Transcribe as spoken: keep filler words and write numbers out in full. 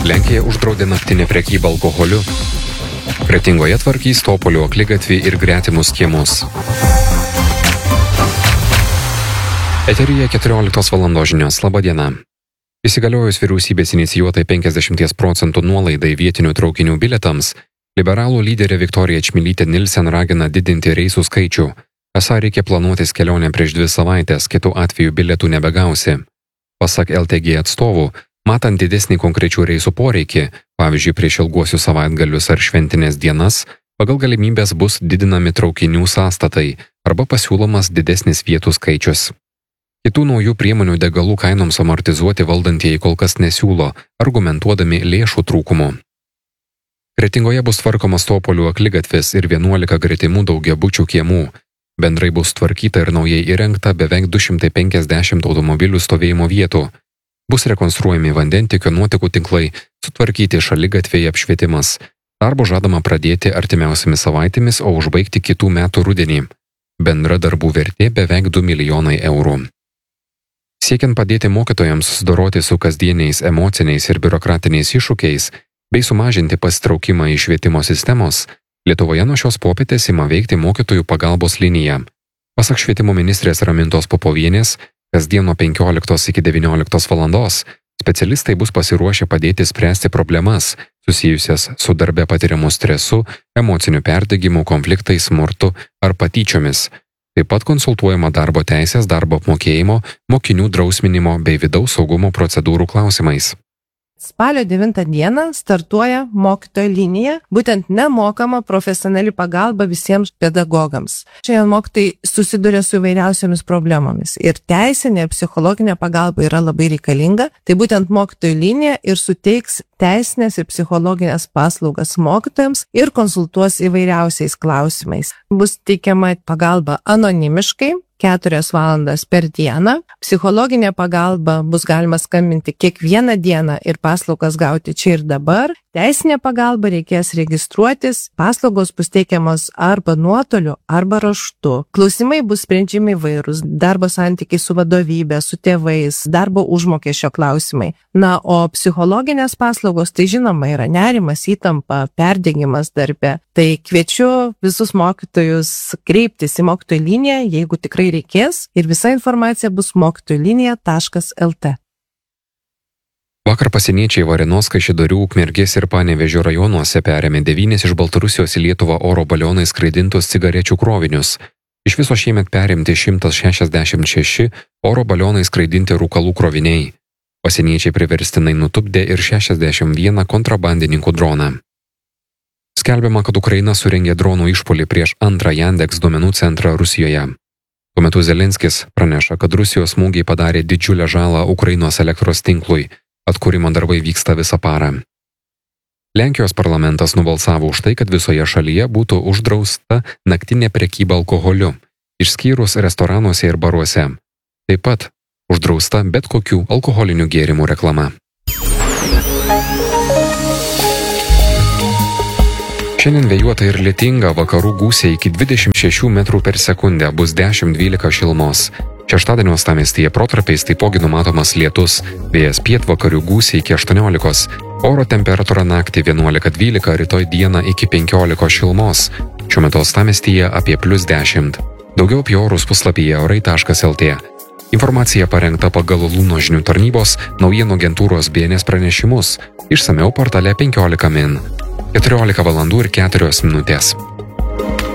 Lenkija uždraudė naktinę prekybą alkoholiu. Kretingoje tvarkys Topolių akligatvį ir gretimus kiemus. Eteryje keturioliktos valandos žinios. Labą dieną. Įsigaliojus vyriausybės inicijuotai penkiasdešimt procentų nuolaidai vietinių traukinių bilietams, liberalų lyderė Viktorija Čmilytė Nilsen ragina didinti reisų skaičių. Esą reikia planuotis kelionę prieš dvi savaitės, kitų atveju bilietų nebegausi. Pasak L T G atstovų, matant didesnį konkrečių reisų poreikį, pavyzdžiui, prieš ilguosius savaitgalius ar šventinės dienas, pagal galimybės bus didinami traukinių sąstatai arba pasiūlomas didesnis vietų skaičius. Kitų naujų priemonių degalų kainoms amortizuoti valdantieji kol kas nesiūlo, argumentuodami lėšų trūkumu. Kretingoje bus tvarkomas Topolių akligatvis ir vienuolika gretimų daugiabučių kiemų. Bendrai bus tvarkyta ir naujai įrengta beveik du šimtai penkiasdešimt automobilių stovėjimo vietų. Bus rekonstruojami vandentiekio nuotekų tinklai, sutvarkyti šaligatviai apšvietimas. Darbo žadama pradėti artimiausiamis savaitėmis, o užbaigti kitų metų rudenį. Bendra darbų vertė beveik du milijonai eurų. Siekiant padėti mokytojams susidoroti su kasdieniais emociniais ir biurokratiniais iššūkiais, bei sumažinti pasitraukimą iš švietimo sistemos, Lietuvoje nuo šios popietės ima veikti mokytojų pagalbos linija. Pasak švietimo ministrės Ramintos Popovienės, kasdien nuo penkioliktos iki devynioliktos valandos specialistai bus pasiruošę padėti spręsti problemas, susijusias su darbe patiriamu stresu, emociniu perdegimu, konfliktais, smurtu ar patyčiomis. Taip pat konsultuojama darbo teisės, darbo apmokėjimo, mokinių drausminimo bei vidaus saugumo procedūrų klausimais. Spalio devintą dieną startuoja mokytojo linija, būtent nemokama profesionali pagalba visiems pedagogams. Šiandien mokytojai susiduria su įvairiausiomis problemomis ir teisinė ir psichologinė pagalba yra labai reikalinga. Tai būtent mokytojo linija ir suteiks teisinės ir psichologinės paslaugas mokytojams ir konsultuos įvairiausiais klausimais. Bus teikiama pagalba anonimiškai, keturias valandas per dieną. Psichologinė pagalba bus galima skambinti kiekvieną dieną ir paslaugas gauti čia ir dabar. Teisinė pagalba reikės registruotis, paslaugos bus teikiamos arba nuotoliu, arba raštu. Klausimai bus sprendžiami įvairūs, darbo santykiai su vadovybė, su tėvais, darbo užmokesčio klausimai. Na, o psichologinės paslaugos, tai žinoma, yra nerimas, įtampa, perdegimas darbe. Tai kviečiu visus mokytojus kreiptis į mokytojų liniją, jeigu tikrai reikės, ir visa informacija bus mokytojų linija taškas el te. Vakar pasieniečiai Varėnos, Kaišiadorių, Ukmergės ir Panevėžio rajonuose perėmė devynis iš Baltarusijos į Lietuvą oro balionai skraidintus cigarečių krovinius. Iš viso šiemet perimti šimtas šešiasdešimt šeši oro balionai skraidinti rūkalų kroviniai. Pasieniečiai priverstinai nutupdė ir šešiasdešimt vieną kontrabandininkų droną. Skelbiama, kad Ukraina surengė dronų išpuolį prieš antrą Yandex duomenų centrą Rusijoje. Tuo metu Zelenskis praneša, kad Rusijos smūgiai padarė didžiulę žalą Ukrainos elektros tinklui. Atkūrimo darbai vyksta visą parą. Lenkijos parlamentas nubalsavo už tai, kad visoje šalyje būtų uždrausta naktinė prekyba alkoholiu, išskyrus restoranuose ir baruose. Taip pat uždrausta bet kokių alkoholinių gėrimų reklama. Šiandien vėjuota ir lietinga, vakarų gūsiai iki dvidešimt šešių metrų per sekundę, bus dešimt dvylika šilumos. Šeštadienio uostamiestyje protarpiais taipogi numatomas lietus, vėjas pietvakarių gūsiai iki aštuoniolikos, oro temperatūra naktį vienuolika dvylika, rytoj dieną iki penkiolikos šilumos, šiuo metu uostamiestyje apie plius dešimt. Daugiau apie orus puslapyje orai taškas el te. Informacija parengta pagal Lūno žinių tarnybos naujienų agentūros B N S pranešimus, išsamiau portale penkiolika min. keturiolika valandų ir keturios minutės.